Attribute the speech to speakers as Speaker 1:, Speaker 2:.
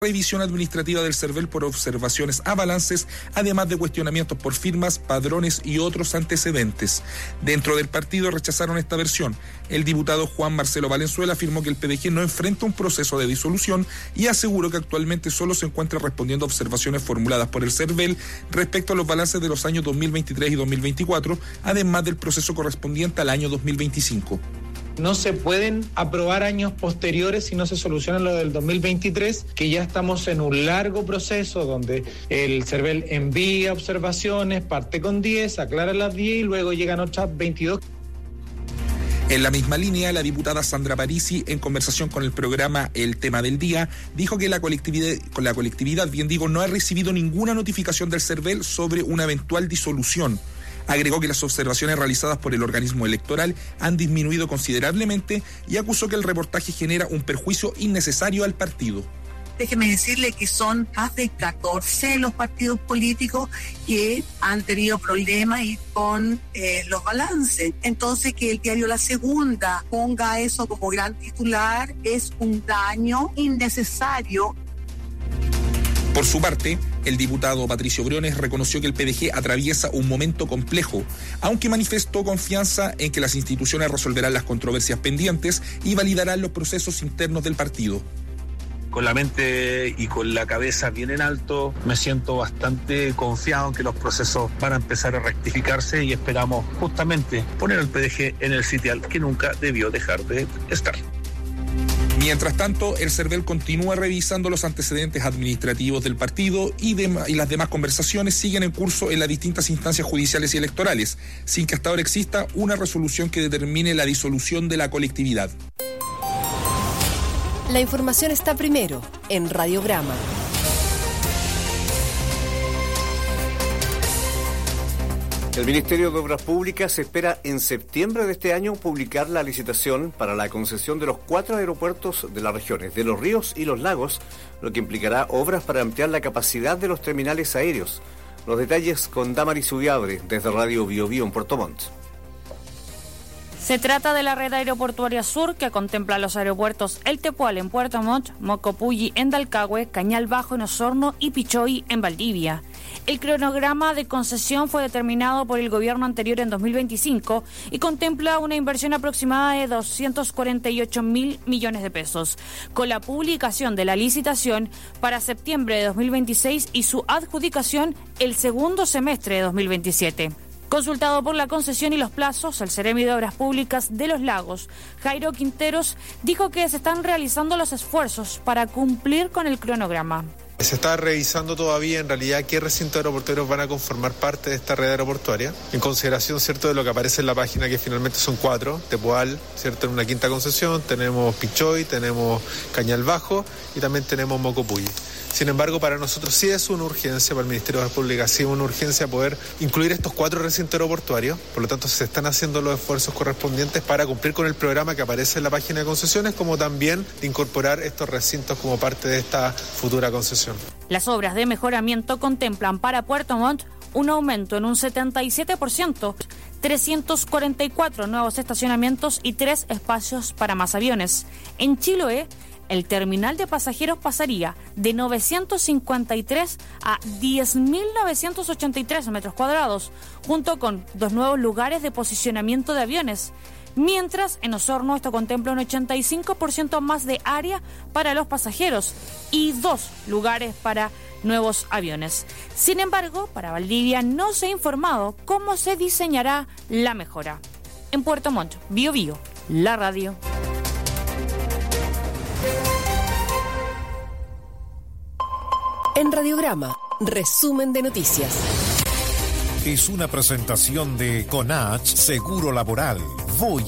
Speaker 1: revisión administrativa del CERVEL por observaciones a balances, además de cuestionamientos por firmas, padrones y otros antecedentes. Dentro del partido rechazaron esta versión. El diputado Juan Marcelo Valenzuela afirmó que el PDG no enfrenta un proceso de disolución y aseguró que actualmente solo se encuentra respondiendo a observaciones formuladas por el CERVEL respecto a los balances de los años 2023 y 2024, además del proceso correspondiente al año 2025.
Speaker 2: No se pueden aprobar años posteriores si no se soluciona lo del 2023, que ya estamos en un largo proceso donde el CERVEL envía observaciones, parte con 10, aclara las 10 y luego llegan otras 22.
Speaker 1: En la misma línea, la diputada Sandra Parisi, en conversación con el programa El Tema del Día, dijo que la colectividad, no ha recibido ninguna notificación del CERVEL sobre una eventual disolución. Agregó que las observaciones realizadas por el organismo electoral han disminuido considerablemente y acusó que el reportaje genera un perjuicio innecesario al partido.
Speaker 3: Déjeme decirle que son más de 14 los partidos políticos que han tenido problemas con los balances. Entonces, que el diario La Segunda ponga eso como gran titular es un daño innecesario.
Speaker 1: Por su parte, el diputado Patricio Briones reconoció que el PDG atraviesa un momento complejo, aunque manifestó confianza en que las instituciones resolverán las controversias pendientes y validarán los procesos internos del partido.
Speaker 4: Con la mente y con la cabeza bien en alto, me siento bastante confiado en que los procesos van a empezar a rectificarse y esperamos justamente poner al PDG en el sitial que nunca debió dejar de estar.
Speaker 1: Mientras tanto, el CERVEL continúa revisando los antecedentes administrativos del partido y las demás conversaciones siguen en curso en las distintas instancias judiciales y electorales, sin que hasta ahora exista una resolución que determine la disolución de la colectividad.
Speaker 5: La información está primero en Radiograma.
Speaker 6: El Ministerio de Obras Públicas espera en septiembre de este año publicar la licitación para la concesión de los 4 aeropuertos de las regiones de Los Ríos y Los Lagos, lo que implicará obras para ampliar la capacidad de los terminales aéreos. Los detalles con Damaris Ubiabre desde Radio Bio Bio en Puerto Montt.
Speaker 7: Se trata de la red aeroportuaria sur que contempla los aeropuertos El Tepual en Puerto Montt, Mocopulli en Dalcahue, Cañal Bajo en Osorno y Pichoy en Valdivia. El cronograma de concesión fue determinado por el gobierno anterior en 2025 y contempla una inversión aproximada de 248.000 millones de pesos, con la publicación de la licitación para septiembre de 2026 y su adjudicación el segundo semestre de 2027. Consultado por la concesión y los plazos, el Seremi de Obras Públicas de Los Lagos, Jairo Quinteros, dijo que se están realizando los esfuerzos para cumplir con el cronograma.
Speaker 8: Se está revisando todavía en realidad qué recintos aeroportuarios van a conformar parte de esta red aeroportuaria, en consideración, cierto, de lo que aparece en la página, que finalmente son 4, Tepual, cierto, en una quinta concesión, tenemos Pichoy, tenemos Cañal Bajo y también tenemos Mocopulli. Sin embargo, para nosotros sí es una urgencia, para el Ministerio de Obras Públicas sí es una urgencia poder incluir estos 4 recintos aeroportuarios. Por lo tanto, se están haciendo los esfuerzos correspondientes para cumplir con el programa que aparece en la página de concesiones, como también de incorporar estos recintos como parte de esta futura concesión.
Speaker 7: Las obras de mejoramiento contemplan para Puerto Montt un aumento en un 77%, 344 nuevos estacionamientos y 3 espacios para más aviones. En Chiloé, el terminal de pasajeros pasaría de 953 a 10.983 metros cuadrados, junto con 2 nuevos lugares de posicionamiento de aviones. Mientras, en Osorno esto contempla un 85% más de área para los pasajeros y 2 lugares para nuevos aviones. Sin embargo, para Valdivia no se ha informado cómo se diseñará la mejora. En Puerto Montt, Bio Bio, la radio.
Speaker 5: En Radiograma, resumen de noticias.
Speaker 9: Es una presentación de CONACH Seguro Laboral. Voy